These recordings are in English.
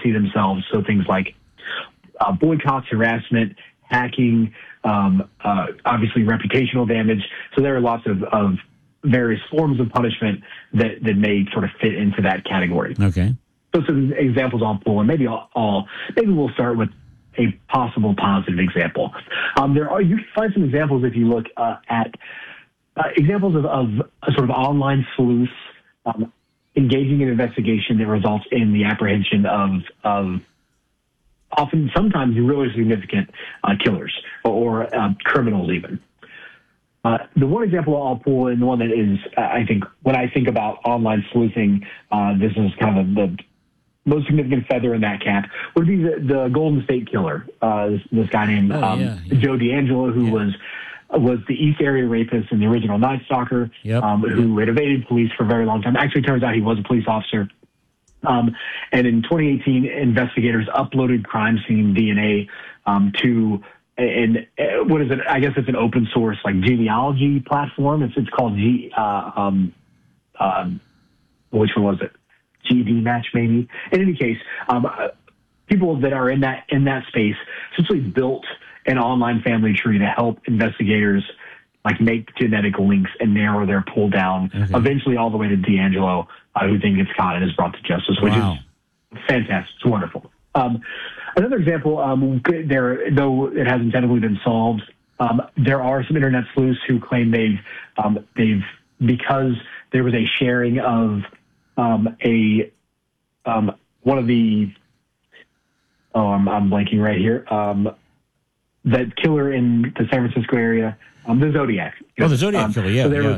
see themselves. So things like boycotts, harassment, hacking, obviously reputational damage. So there are lots of various forms of punishment that may sort of fit into that category. Okay. So some examples I'll pull, and maybe we'll start with a possible positive example. You can find some examples if you look at examples of sort of online sleuths engaging in investigation that results in the apprehension of sometimes really significant killers or criminals even. The one example I'll pull, and the one that is, I think, when I think about online sleuthing, this is kind of the most significant feather in that cap, would be the Golden State Killer. This guy named Joe DeAngelo, who was the East Area rapist and the original Night Stalker, who had evaded police for a very long time. Actually, turns out he was a police officer. And in 2018, investigators uploaded crime scene DNA to what is it? I guess it's an open source like genealogy platform. It's called which one was it? GD Match, maybe. In any case, people that are in that space essentially built an online family tree to help investigators like make genetic links and narrow their pull down, eventually all the way to DeAngelo, who then gets caught and is brought to justice, which is fantastic. It's wonderful. Another example, though it hasn't technically been solved, there are some internet sleuths who claim they've because there was a sharing of one of the I'm blanking right here. That killer in the San Francisco area, the Zodiac. Oh, the Zodiac killer, yeah. So there was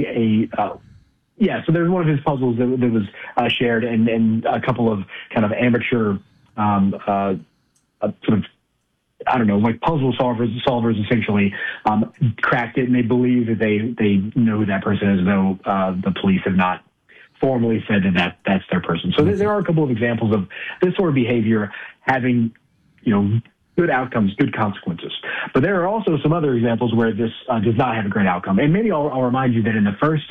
so there's one of his puzzles that was shared, and a couple of kind of amateur sort of, I don't know, like puzzle solvers essentially cracked it, and they believe that they know who that person is, though the police have not formally said that's their person. So there are a couple of examples of this sort of behavior having, good outcomes, good consequences. But there are also some other examples where this does not have a great outcome. And maybe I'll remind you that in the first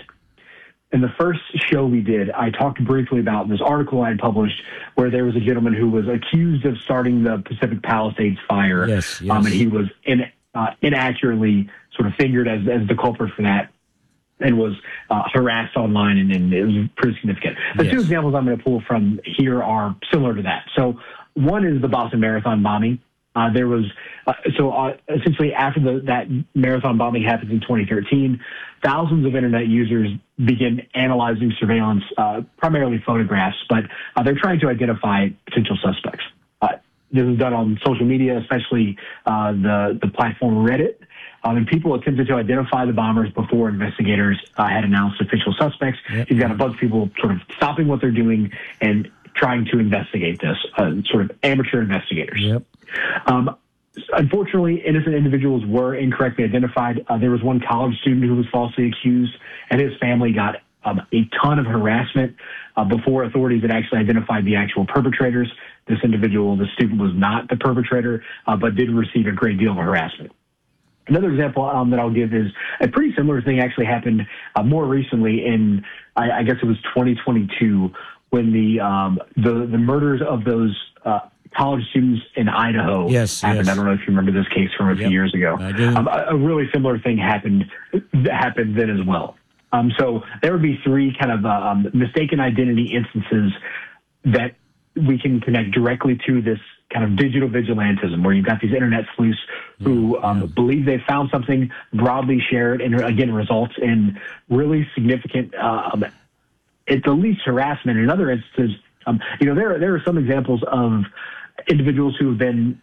show we did, I talked briefly about this article I had published where there was a gentleman who was accused of starting the Pacific Palisades fire. Yes. And he was inaccurately sort of fingered as the culprit for that, and was harassed online, and it was pretty significant. The two examples I'm going to pull from here are similar to that. So one is the Boston Marathon bombing. There was essentially after that marathon bombing happened in 2013, thousands of internet users began analyzing surveillance, primarily photographs, but they're trying to identify potential suspects. This is done on social media, especially the platform Reddit. And people attempted to identify the bombers before investigators had announced official suspects. You've got a bunch of people sort of stopping what they're doing and trying to investigate this, sort of amateur investigators. Unfortunately, innocent individuals were incorrectly identified. There was one college student who was falsely accused, and his family got a ton of harassment before authorities had actually identified the actual perpetrators. This individual, the student, was not the perpetrator, but did receive a great deal of harassment. Another example that I'll give is a pretty similar thing actually happened more recently in, I guess it was 2022, when the murders of those college students in Idaho happened. I don't know if you remember this case from a few years ago. I do. A really similar thing happened then as well. So there would be three kind of mistaken identity instances that we can connect directly to this kind of digital vigilantism, where you've got these internet sleuths who believe they've found something, broadly share it, and again results in really significant, at the least, harassment. In other instances, there are some examples of individuals who have been,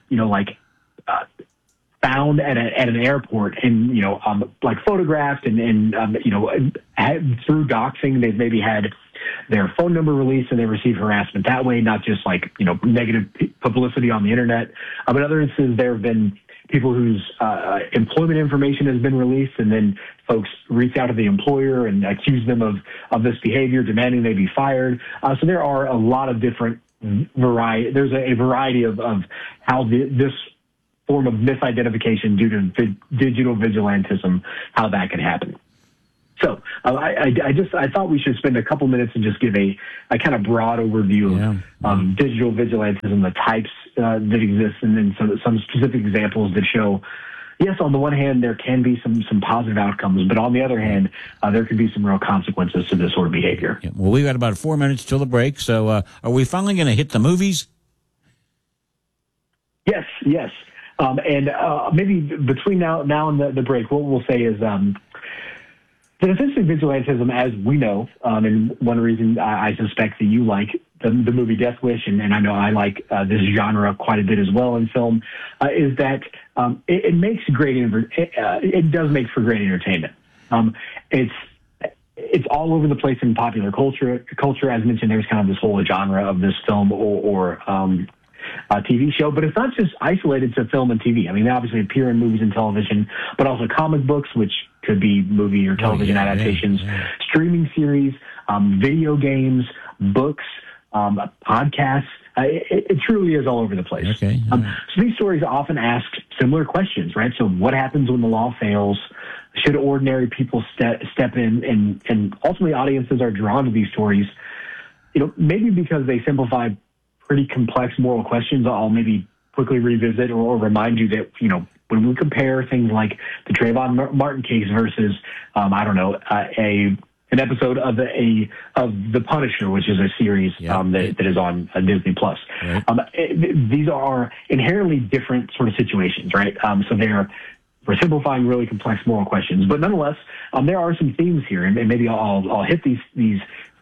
found at an airport and, photographed and through doxing, they've maybe had their phone number released and they receive harassment that way, not just negative publicity on the internet. In other instances, there have been people whose employment information has been released, and then folks reach out to the employer and accuse them of this behavior, demanding they be fired. So there are a lot of different there's a variety of how this form of misidentification due to digital vigilantism, how that could happen. So I thought we should spend a couple minutes and just give a kind of broad overview of digital vigilantism, the types that exist, and then some specific examples that show, yes, on the one hand, there can be some positive outcomes, but on the other hand, there could be some real consequences to this sort of behavior. Yeah, well, we've got about 4 minutes till the break, so are we finally going to hit the movies? Yes. And maybe between now and the break, what we'll say is that essentially vigilantism, as we know, and one reason I suspect that you like the movie Death Wish, and I know I like this genre quite a bit as well in film, is that it makes it does make for great entertainment. It's all over the place in popular culture. As mentioned, there's kind of this whole genre of this film or TV show, but it's not just isolated to film and TV. I mean, they obviously appear in movies and television, but also comic books, which could be movie or television adaptations, streaming series, video games, books, podcasts. It truly is all over the place. Okay. So these stories often ask similar questions, right? So what happens when the law fails? Should ordinary people step in? And ultimately, audiences are drawn to these stories, maybe because they simplify pretty complex moral questions. I'll maybe quickly revisit or remind you that, when we compare things like the Trayvon Martin case versus, an episode of The Punisher, which is a series that is on Disney Plus. Right. These are inherently different sort of situations, right? So we're simplifying really complex moral questions, but nonetheless, there are some themes here, and maybe I'll hit these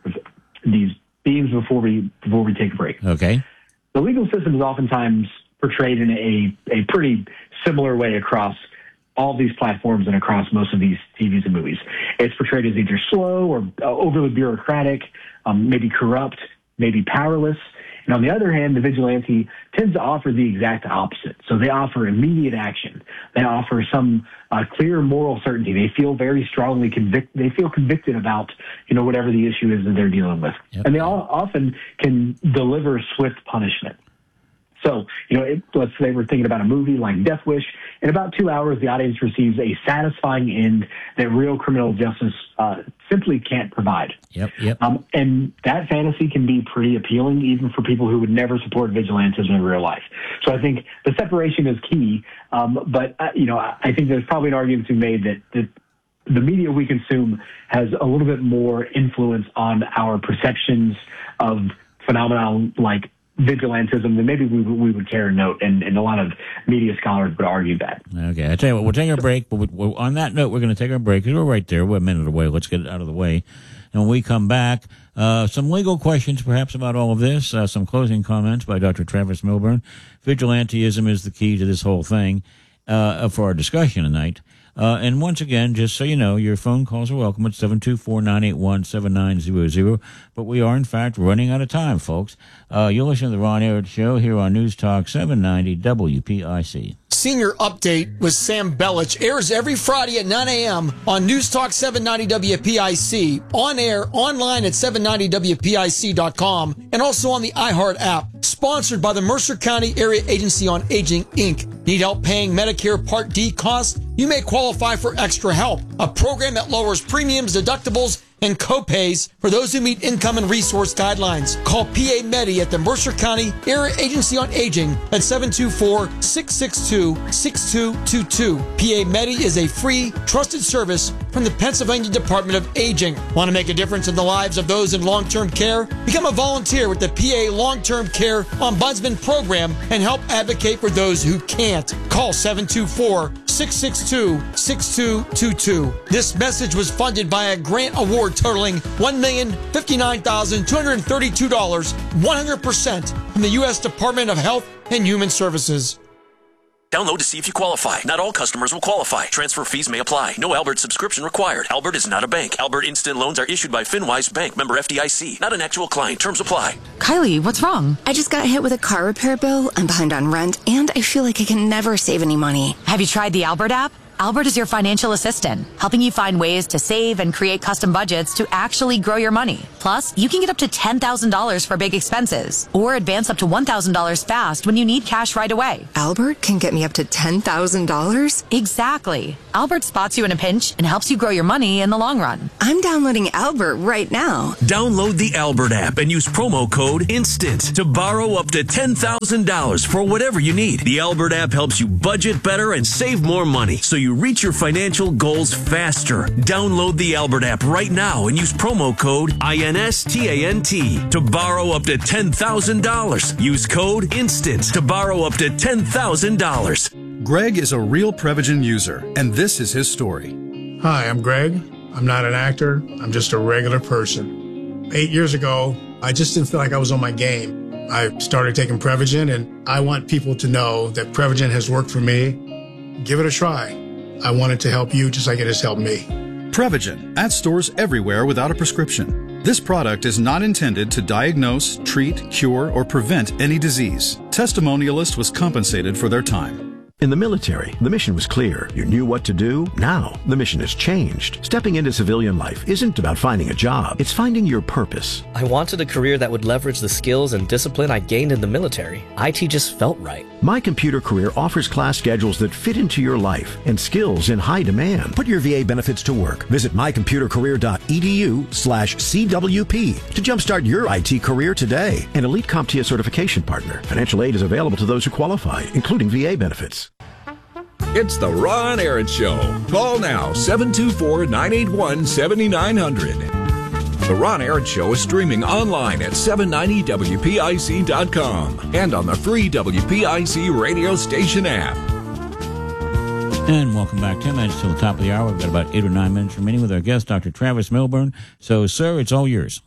themes before we take a break. Okay. The legal system is oftentimes portrayed in a pretty similar way across all these platforms and across most of these TVs and movies. It's portrayed as either slow or overly bureaucratic, maybe corrupt, maybe powerless. And on the other hand, the vigilante tends to offer the exact opposite. So they offer immediate action. They offer some clear moral certainty. They feel very strongly convicted about, whatever the issue is that they're dealing with. Yep. And they often can deliver swift punishment. So, let's say we're thinking about a movie like Death Wish. In about 2 hours, the audience receives a satisfying end that real criminal justice simply can't provide. Yep. And that fantasy can be pretty appealing, even for people who would never support vigilantism in real life. So I think the separation is key. But I think there's probably an argument to be made that the media we consume has a little bit more influence on our perceptions of phenomena like vigilantism than maybe we would care to note, and a lot of media scholars would argue that. Okay, I tell you what, we'll take our break, but on that note, we're going to take our break because we're right there. We're a minute away. Let's get it out of the way. And when we come back, some legal questions perhaps about all of this, some closing comments by Dr. Travis Milburn. Vigilantism is the key to this whole thing for our discussion tonight. And once again, just so you know, your phone calls are welcome at 724-981-7900. But we are, in fact, running out of time, folks. You'll listen to the Ron Arad Show here on News Talk 790 WPIC. Senior Update with Sam Bellich airs every Friday at 9 a.m. on News Talk 790 WPIC, on air, online at 790WPIC.com, and also on the iHeart app. Sponsored by the Mercer County Area Agency on Aging, Inc. Need help paying Medicare Part D costs? You may qualify for Extra Help, a program that lowers premiums, deductibles, and co-pays for those who meet income and resource guidelines. Call PA Medi at the Mercer County Area Agency on Aging at 724-662-6222. PA Medi is a free, trusted service from the Pennsylvania Department of Aging. Want to make a difference in the lives of those in long-term care? Become a volunteer with the PA Long-Term Care Ombudsman Program and help advocate for those who can't. Call 724-662-6222. This message was funded by a grant award totaling $1,059,232, 100% from the U.S. Department of Health and Human Services. Download to see if you qualify. Not all customers will qualify. Transfer fees may apply. No Albert subscription required. Albert is not a bank. Albert Instant Loans are issued by FinWise Bank, member FDIC. Not an actual client. Terms apply. Kylie, what's wrong? I just got hit with a car repair bill. I'm behind on rent, and I feel like I can never save any money. Have you tried the Albert app? Albert is your financial assistant, helping you find ways to save and create custom budgets to actually grow your money. Plus, you can get up to $10,000 for big expenses or advance up to $1,000 fast when you need cash right away. Albert can get me up to $10,000? Exactly. Albert spots you in a pinch and helps you grow your money in the long run. I'm downloading Albert right now. Download the Albert app and use promo code INSTANT to borrow up to $10,000 for whatever you need. The Albert app helps you budget better and save more money so you reach your financial goals faster. Download the Albert app right now and use promo code INSTANT to borrow up to $10,000. Use code INSTANT to borrow up to $10,000. Greg is a real Prevagen user, and this is his story. Hi, I'm Greg. I'm not an actor. I'm just a regular person. 8 years ago, I just didn't feel like I was on my game. I started taking Prevagen, and I want people to know that Prevagen has worked for me. Give it a try. I want it to help you just like it has helped me. Prevagen, at stores everywhere without a prescription. This product is not intended to diagnose, treat, cure, or prevent any disease. Testimonialist was compensated for their time. In the military, the mission was clear. You knew what to do. Now, the mission has changed. Stepping into civilian life isn't about finding a job. It's finding your purpose. I wanted a career that would leverage the skills and discipline I gained in the military. IT just felt right. My Computer Career offers class schedules that fit into your life and skills in high demand. Put your VA benefits to work. Visit mycomputercareer.edu/CWP to jumpstart your IT career today. An elite CompTIA certification partner. Financial aid is available to those who qualify, including VA benefits. It's the Ron Aaron Show. Call now, 724-981-7900. The Ron Aaron Show is streaming online at 790WPIC.com and on the free WPIC radio station app. And welcome back. 10 minutes till the top of the hour. We've got about 8 or 9 minutes remaining with our guest, Dr. Travis Milburn. So, sir, it's all yours.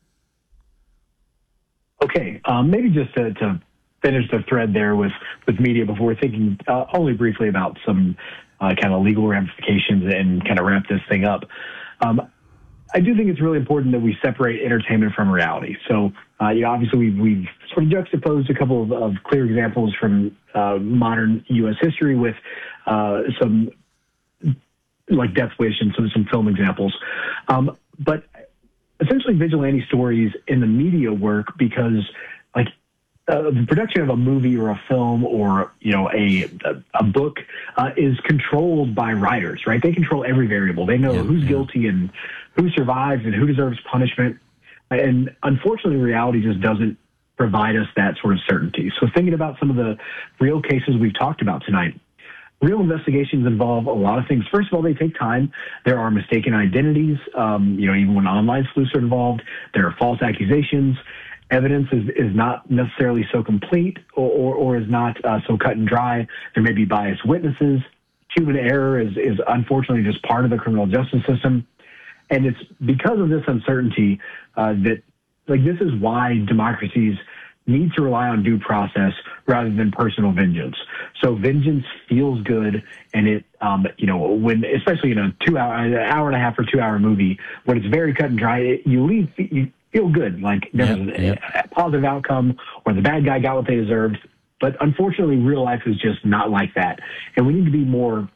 Okay, maybe just to finish the thread there with media before thinking only briefly about some kind of legal ramifications and kind of wrap this thing up. I do think it's really important that we separate entertainment from reality. So, obviously we've sort of juxtaposed a couple of clear examples from modern U.S. history with some like Death Wish and some film examples. But essentially vigilante stories in the media work because the production of a movie or a film or, a book is controlled by writers, right? They control every variable. They know who's guilty and who survives and who deserves punishment. And unfortunately, reality just doesn't provide us that sort of certainty. So thinking about some of the real cases we've talked about tonight, real investigations involve a lot of things. First of all, they take time. There are mistaken identities, even when online sleuths are involved. There are false accusations. Evidence is not necessarily so complete or is not so cut and dry. There may be biased witnesses. Human error is unfortunately just part of the criminal justice system. And it's because of this uncertainty that this is why democracies need to rely on due process rather than personal vengeance. So vengeance feels good, and it, when especially in an hour and a half or 2 hour movie, when it's very cut and dry, you feel good, like there was a positive outcome or the bad guy got what they deserved. But unfortunately, real life is just not like that. And we need to be more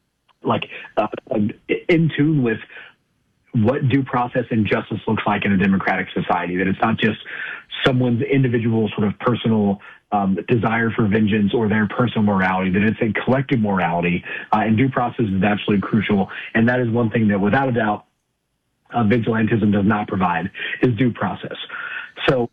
in tune with what due process and justice looks like in a democratic society, that it's not just someone's individual sort of personal desire for vengeance or their personal morality, that it's a collective morality. And due process is absolutely crucial. And that is one thing that, without a doubt, vigilantism does not provide, is due process. So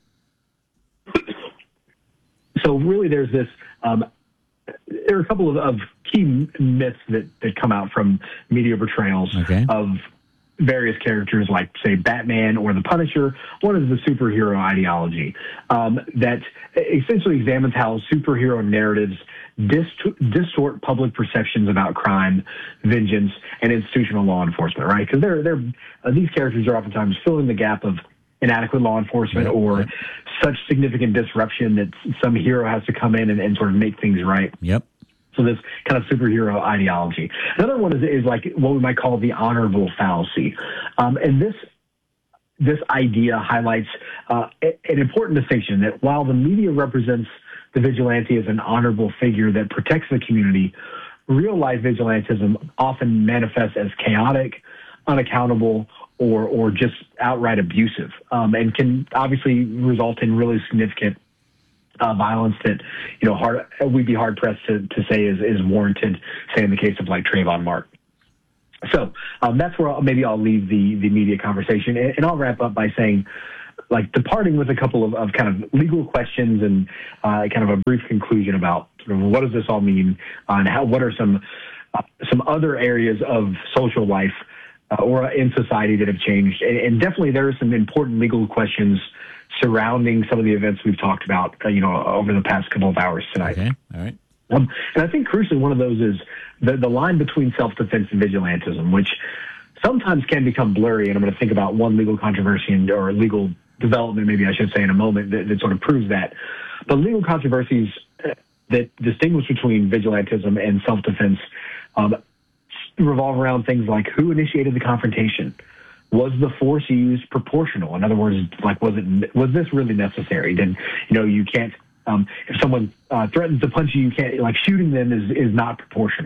really there's this, there are a couple of key myths that come out from media portrayals of various characters like, say, Batman or the Punisher. One is the superhero ideology that essentially examines how superhero narratives distort public perceptions about crime, vengeance, and institutional law enforcement, right? Because these characters are oftentimes filling the gap of inadequate law enforcement or such significant disruption that some hero has to come in and sort of make things right. Yep. So this kind of superhero ideology. Another one is like what we might call the honorable fallacy. And this idea highlights an important distinction that while the media represents the vigilante as an honorable figure that protects the community, real life vigilantism often manifests as chaotic, unaccountable, or just outright abusive, and can obviously result in really significant violence that, we'd be hard pressed to say is warranted, say in the case of like Trayvon Martin. So that's where maybe I'll leave the media conversation, and I'll wrap up by saying, like, departing with a couple of kind of legal questions and kind of a brief conclusion about sort of what does this all mean, and what are some other areas of social life or in society that have changed. And definitely there are some important legal questions surrounding some of the events we've talked about, over the past couple of hours tonight. Okay, all right. And I think crucially one of those is the line between self-defense and vigilantism, which sometimes can become blurry. And I'm going to think about one legal controversy or legal development, maybe I should say in a moment, that sort of proves that. But legal controversies that distinguish between vigilantism and self-defense revolve around things like who initiated the confrontation. Was the force used proportional? In other words, like, was this really necessary? Then, you can't, if someone threatens to punch you, you can't, like, shooting them is not proportional.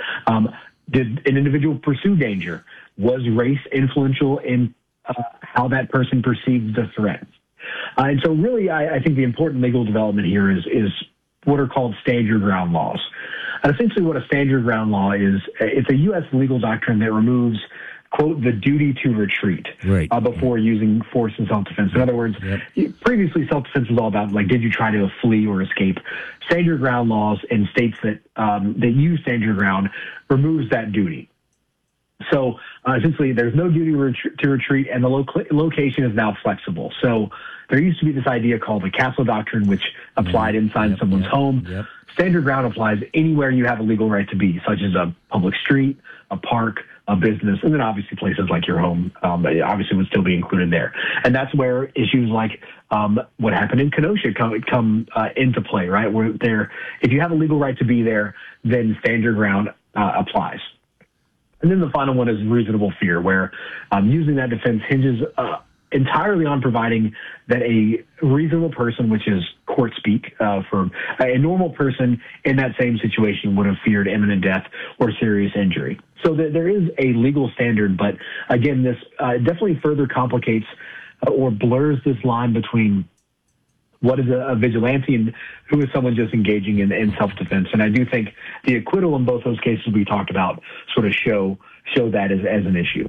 Did an individual pursue danger? Was race influential in how that person perceived the threat? And so really, I think the important legal development here is what are called stand your ground laws. And essentially what a stand your ground law is, it's a U.S. legal doctrine that removes, quote, the duty to retreat before using force in self-defense. In other words, previously self-defense was all about, like, did you try to flee or escape? Stand your ground laws in states that use stand your ground removes that duty. So essentially there's no duty to retreat, and the location is now flexible. So there used to be this idea called the castle doctrine, which applied inside someone's home. Stand your ground applies anywhere you have a legal right to be, such as a public street, a park, a business, and then obviously places like your home obviously would still be included there. And that's where issues like what happened in Kenosha come into play, right? Where if you have a legal right to be there, then stand your ground applies. And then the final one is reasonable fear, where using that defense hinges entirely on providing that a reasonable person, which is court speak for a normal person in that same situation, would have feared imminent death or serious injury. So there is a legal standard, but again, this definitely further complicates or blurs this line between what is a vigilante and who is someone just engaging in self-defense. And I do think the acquittal in both those cases we talked about sort of show that as an issue.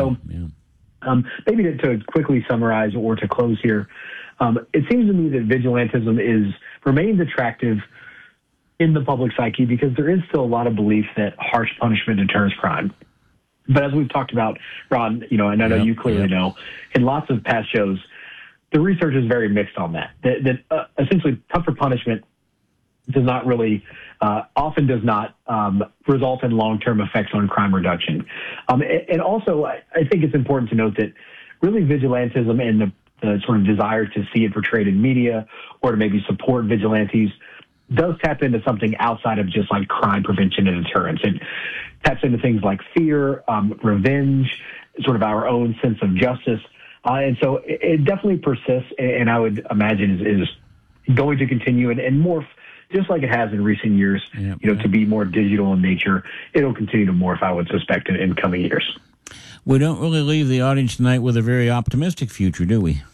Maybe to quickly summarize or to close here, it seems to me that vigilantism remains attractive in the public psyche because there is still a lot of belief that harsh punishment deters crime. But as we've talked about, Ron, and I know you clearly know, in lots of past shows, the research is very mixed on that. That essentially tougher punishment does not really, often does not result in long-term effects on crime reduction. And also, I think it's important to note that really vigilantism and the sort of desire to see it portrayed in media or to maybe support vigilantes does tap into something outside of just like crime prevention and deterrence. It taps into things like fear, revenge, sort of our own sense of justice. And so it definitely persists, and I would imagine is going to continue and morph just like it has in recent years, to be more digital in nature. It'll continue to morph, I would suspect, in coming years. We don't really leave the audience tonight with a very optimistic future, do we?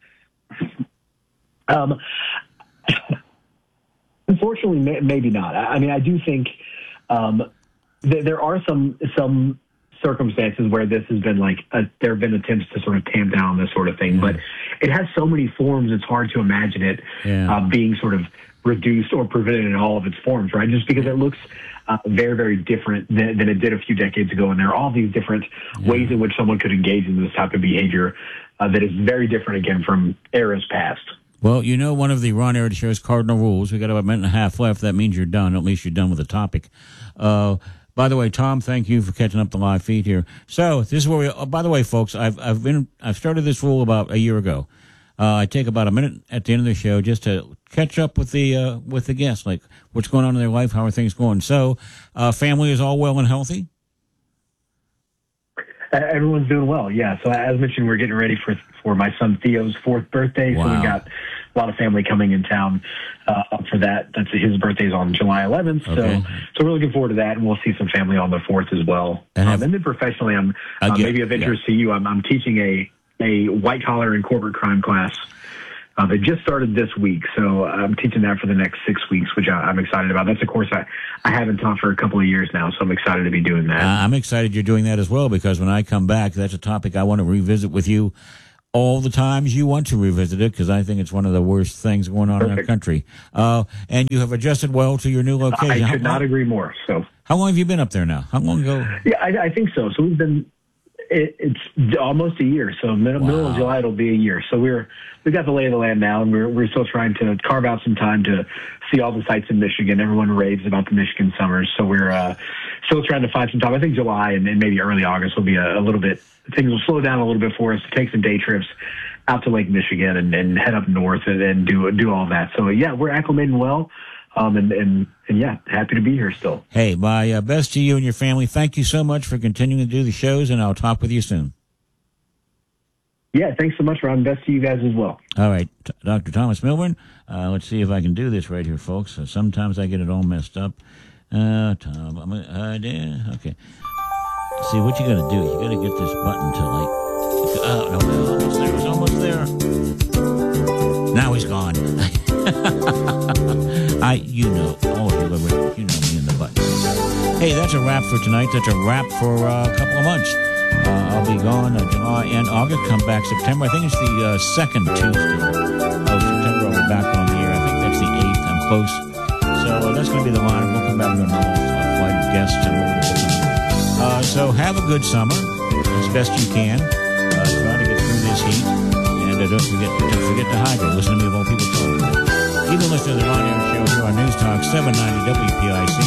Unfortunately, maybe not. I mean, I do think there are some circumstances where this has been there have been attempts to sort of tamp down this sort of thing, but it has so many forms, it's hard to imagine it being sort of reduced or prevented in all of its forms, right? Just because it looks very, very different than it did a few decades ago. And there are all these different ways in which someone could engage in this type of behavior that is very different, again, from eras past. Well, one of the Ron Arad Show's cardinal rules, we got about a minute and a half left. That means you're done. At least you're done with the topic. By the way, Tom, thank you for catching up the live feed here. So this is where by the way, folks, I've started this rule about a year ago. I take about a minute at the end of the show just to catch up with the guests, like what's going on in their life, how are things going. So, family is all well and healthy? Everyone's doing well, yeah. So as mentioned, we're getting ready for my son Theo's 4th birthday. Wow. So we got lot of family coming in town for that. That's his birthday's on July 11th. Okay. So we're looking forward to that, and we'll see some family on the 4th as well. And then professionally, I'm maybe of interest to you. I'm teaching a white collar and corporate crime class. It just started this week, so I'm teaching that for the next 6 weeks, which I'm excited about. That's a course I haven't taught for a couple of years now, so I'm excited to be doing that. I'm excited you're doing that as well, because when I come back, that's a topic I want to revisit with you all the times you want to revisit it, because I think it's one of the worst things going on in our country. And you have adjusted well to your new location. I could not agree more. So, how long have you been up there now? How long ago? Yeah, I think so. So we've been. It's almost a year. So middle of July it'll be a year. So we got the lay of the land now, and we're still trying to carve out some time to see all the sites in Michigan. Everyone raves about the Michigan summers, so we're still trying to find some time. I think July and maybe early August will be a little bit. Things will slow down a little bit for us to take some day trips out to Lake Michigan and head up north and do all that. So yeah, we're acclimating well. And yeah, happy to be here still. Hey, my best to you and your family. Thank you so much for continuing to do the shows, and I'll talk with you soon. Yeah, thanks so much, Ron. Best to you guys as well. All right, Dr. Thomas Milburn. Let's see if I can do this right here, folks. Sometimes I get it all messed up. Okay. See, what you got to do, you got to get this button to it's almost there. Now he's gone. All of you know me in the button. Hey, that's a wrap for tonight. That's a wrap for a couple of months. I'll be gone July and August. Come back September. I think it's the second Tuesday of September. I'll be back on the air. I think that's the 8th. I'm close. So that's going to be the line. We'll come back with another flight of guests. So have a good summer as best you can. Try to get through this heat. And don't forget to hydrate. Listen to me of all people talking. You can listen to the Ron Aaron Show here on News Talk 790 WPIC.